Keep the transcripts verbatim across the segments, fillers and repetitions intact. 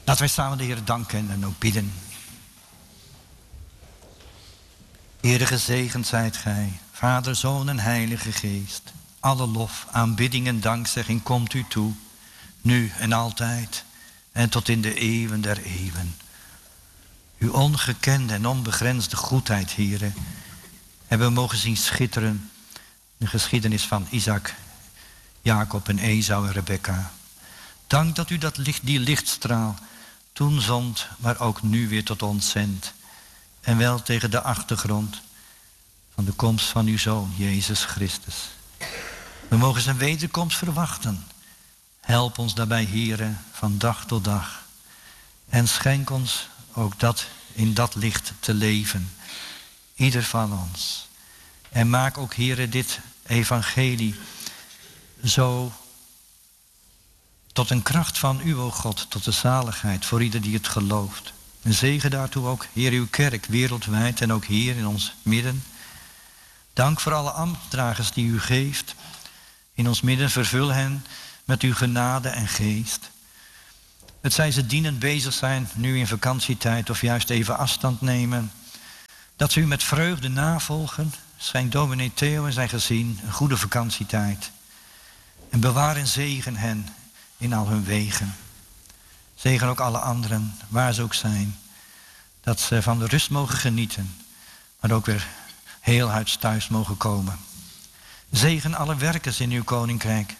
Laten wij samen de Heer danken en ook bidden. Heere, gezegend zijt gij, Vader, Zoon en Heilige Geest. Alle lof, aanbidding en dankzegging komt u toe, nu en altijd en tot in de eeuwen der eeuwen. Uw ongekende en onbegrensde goedheid, Heere, hebben we mogen zien schitteren in de geschiedenis van Isaac, Jacob en Esau en Rebekka. Dank dat u dat licht, die lichtstraal toen zond, maar ook nu weer tot ons zendt. En wel tegen de achtergrond van de komst van uw Zoon, Jezus Christus. We mogen zijn wederkomst verwachten. Help ons daarbij, Heere, van dag tot dag. En schenk ons ook dat in dat licht te leven. Ieder van ons. En maak ook, Heere, dit evangelie zo tot een kracht van u, o God, tot de zaligheid voor ieder die het gelooft. En zegen daartoe ook, Heer, uw kerk wereldwijd en ook hier in ons midden. Dank voor alle ambtdragers die u geeft. In ons midden vervul hen met uw genade en geest. Het zij ze dienend bezig zijn, nu in vakantietijd of juist even afstand nemen. Dat ze u met vreugde navolgen. Schenk dominee Theo en zijn gezin een goede vakantietijd. En bewaar en zegen hen in al hun wegen. Zegen ook alle anderen, waar ze ook zijn. Dat ze van de rust mogen genieten. Maar ook weer heel huids thuis mogen komen. Zegen alle werkers in uw koninkrijk.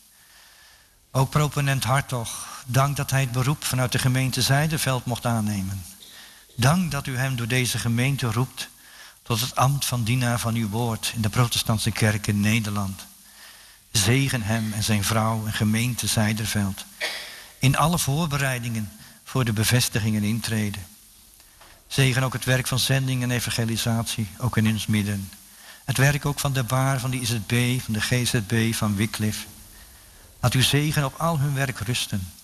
Ook proponent Hartog. Dank dat hij het beroep vanuit de gemeente Zijderveld mocht aannemen. Dank dat u hem door deze gemeente roept tot het ambt van dienaar van uw woord in de protestantse kerk in Nederland. Zegen hem en zijn vrouw en gemeente Zijderveld. In alle voorbereidingen voor de bevestiging en intrede. Zegen ook het werk van zending en evangelisatie, ook in ons midden. Het werk ook van de baar, van de I Z B, van de G Z B, van Wycliffe. Laat uw zegen op al hun werk rusten.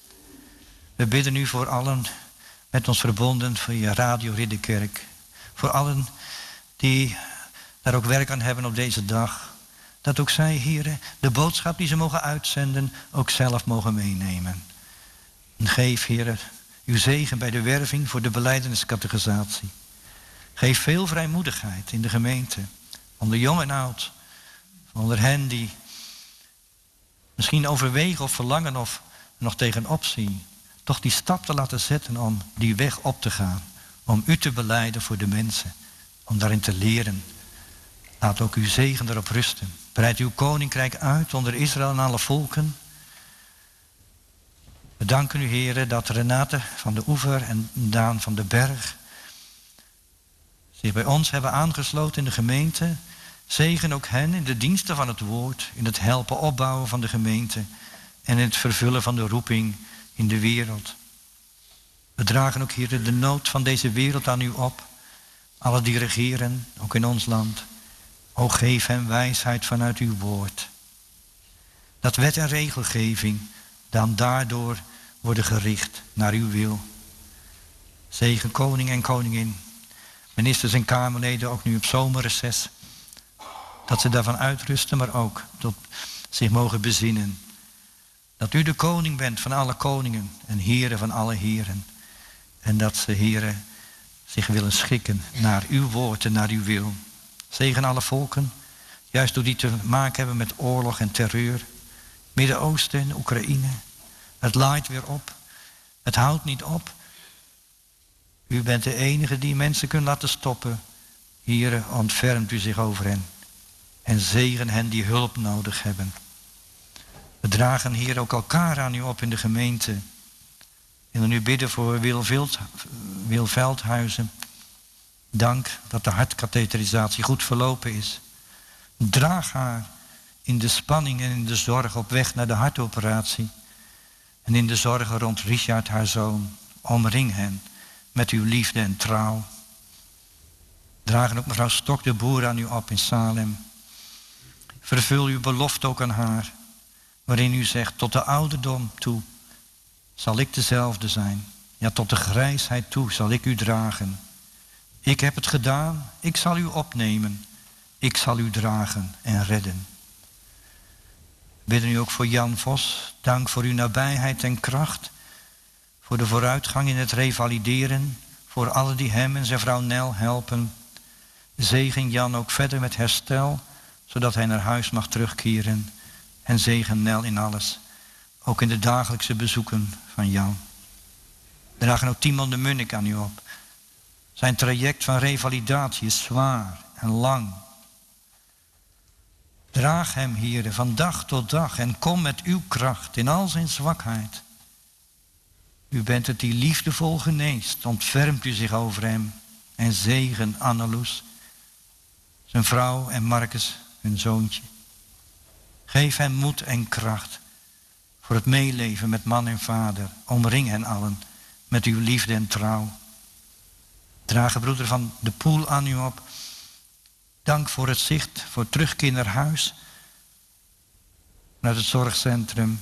We bidden u voor allen met ons verbonden, voor je Radio Ridderkerk. Voor allen die daar ook werk aan hebben op deze dag. Dat ook zij, heren, de boodschap die ze mogen uitzenden, ook zelf mogen meenemen. En geef, heren, uw zegen bij de werving voor de belijdeniscatechisatie. Geef veel vrijmoedigheid in de gemeente, onder jong en oud. Onder hen die misschien overwegen of verlangen of nog tegenop zien. Toch die stap te laten zetten om die weg op te gaan. Om u te belijden voor de mensen. Om daarin te leren. Laat ook uw zegen erop rusten. Breid uw koninkrijk uit onder Israël en alle volken. We danken u, heren, dat Renate van de Oever en Daan van de Berg zich bij ons hebben aangesloten in de gemeente. Zegen ook hen in de diensten van het woord, in het helpen opbouwen van de gemeente en in het vervullen van de roeping in de wereld. We dragen ook, heren, de nood van deze wereld aan u op. Alle die regeren, ook in ons land. O, geef hen wijsheid vanuit uw woord. Dat wet en regelgeving dan daardoor worden gericht naar uw wil. Zegen koning en koningin, ministers en kamerleden ook nu op zomerreces. Dat ze daarvan uitrusten, maar ook tot zich mogen bezinnen. Dat u de koning bent van alle koningen en heren van alle heren. En dat ze, heren, zich willen schikken naar uw woord en naar uw wil. Zegen alle volken, juist door die te maken hebben met oorlog en terreur. Midden-Oosten en Oekraïne. Het laait weer op. Het houdt niet op. U bent de enige die mensen kunt laten stoppen. Here, ontfermt u zich over hen. En zegen hen die hulp nodig hebben. We dragen hier ook elkaar aan u op in de gemeente. En dan u bidden voor Wil, Vild, Wil Veldhuizen. Dank dat de hartkatheterisatie goed verlopen is. Draag haar in de spanning en in de zorg op weg naar de hartoperatie. En in de zorgen rond Richard, haar zoon. Omring hen met uw liefde en trouw. Dragen ook mevrouw Stok de Boer aan u op in Salem. Vervul uw belofte ook aan haar. Waarin u zegt, tot de ouderdom toe zal ik dezelfde zijn. Ja, tot de grijsheid toe zal ik u dragen. Ik heb het gedaan, ik zal u opnemen. Ik zal u dragen en redden. We bidden u ook voor Jan Vos. Dank voor uw nabijheid en kracht. voor de vooruitgang in het revalideren, voor allen die hem en zijn vrouw Nel helpen. Zegen Jan ook verder met herstel, zodat hij naar huis mag terugkeren. En zegen Nel in alles, ook in de dagelijkse bezoeken van Jan. We dragen ook Timon de Munnik aan u op. Zijn traject van revalidatie is zwaar en lang. Draag hem, Heere, van dag tot dag en kom met uw kracht in al zijn zwakheid. U bent het die liefdevol geneest, ontfermt u zich over hem en zegen Anneloes, zijn vrouw en Marcus, hun zoontje. Geef hen moed en kracht voor het meeleven met man en vader. Omring hen allen met uw liefde en trouw. Dragen broeder Van de Poel aan u op. Dank voor het zicht, voor terugkeer naar huis, naar het zorgcentrum.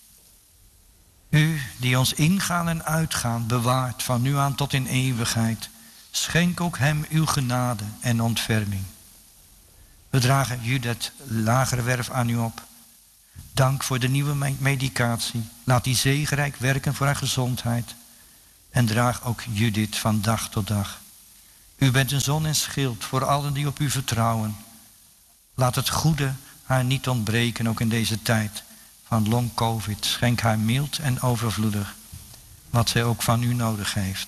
U die ons ingaan en uitgaan bewaart van nu aan tot in eeuwigheid. Schenk ook hem uw genade en ontferming. We dragen Judith Lagerwerf aan u op. Dank voor de nieuwe medicatie. Laat die zegenrijk werken voor haar gezondheid. En draag ook Judith van dag tot dag. U bent een zon en schild voor allen die op u vertrouwen. Laat het goede haar niet ontbreken, ook in deze tijd van long covid. Schenk haar mild en overvloedig, wat zij ook van u nodig heeft.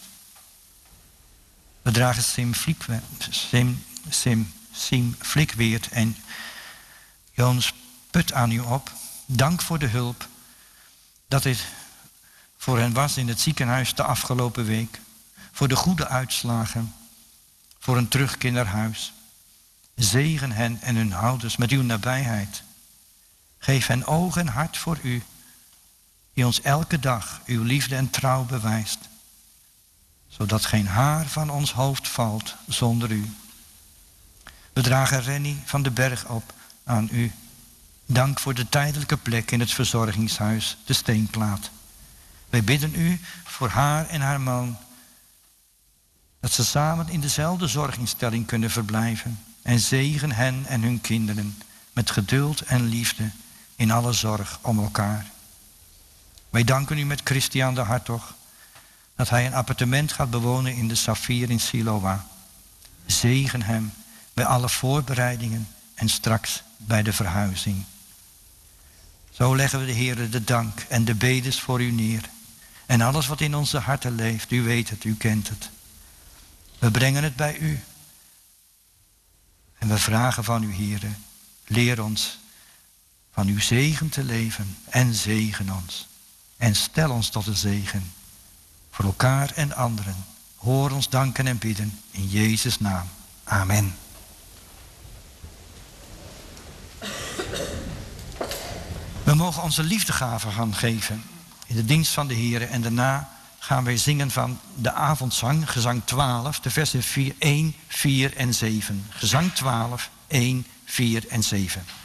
We dragen Sim, Fliekwe, Sim, Sim, Sim Flikweert en Joons Put aan u op. Dank voor de hulp dat dit voor hen was in het ziekenhuis de afgelopen week. Voor de goede uitslagen. Voor een terugkeer naar huis. Zegen hen en hun ouders met uw nabijheid. Geef hen oog en hart voor u, die ons elke dag uw liefde en trouw bewijst, zodat geen haar van ons hoofd valt zonder u. We dragen Rennie van den Berg op aan u. Dank voor de tijdelijke plek in het verzorgingshuis, de Steenplaat. Wij bidden u voor haar en haar man, dat ze samen in dezelfde zorginstelling kunnen verblijven. En zegen hen en hun kinderen met geduld en liefde in alle zorg om elkaar. Wij danken u met Christian de Hartog dat hij een appartement gaat bewonen in de Safir in Siloa. Zegen hem bij alle voorbereidingen en straks bij de verhuizing. Zo leggen we de Heere de dank en de bedes voor u neer. En alles wat in onze harten leeft, u weet het, u kent het. We brengen het bij u. En we vragen van u, Heere, leer ons van uw zegen te leven en zegen ons. En stel ons tot een zegen voor elkaar en anderen. Hoor ons danken en bidden in Jezus' naam. Amen. We mogen onze liefdegave gaan geven in de dienst van de Heere. En daarna gaan wij zingen van de avondzang, gezang twaalf, de versen één, vier en zeven. Gezang twaalf, één, vier en zeven.